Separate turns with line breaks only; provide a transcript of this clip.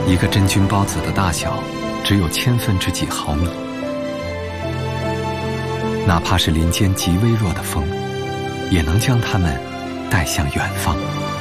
一个真菌孢子的大小只有千分之几毫米，哪怕是林间极微弱的风，也能将它们带向远方。